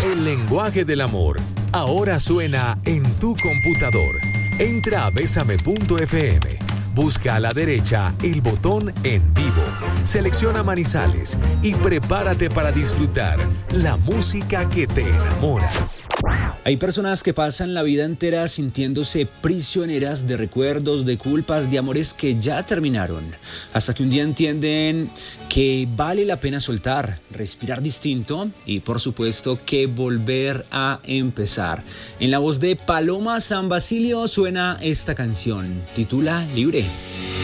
El lenguaje del amor ahora suena en tu computador. Entra a besame.fm. Busca a la derecha el botón En Vivo. Selecciona Manizales y prepárate para disfrutar la música que te enamora. Hay personas que pasan la vida entera sintiéndose prisioneras de recuerdos, de culpas, de amores que ya terminaron, hasta que un día entienden que vale la pena soltar, respirar distinto y por supuesto que volver a empezar. En la voz de Paloma San Basilio suena esta canción, titula Libre.